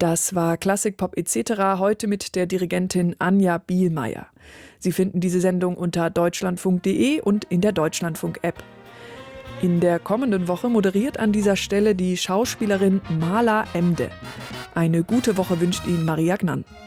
Das war Klassikpop etc. heute mit der Dirigentin Anja Bielmeier. Sie finden diese Sendung unter deutschlandfunk.de und in der Deutschlandfunk-App. In der kommenden Woche moderiert an dieser Stelle die Schauspielerin Mala Emde. Eine gute Woche wünscht Ihnen Maria Gnann.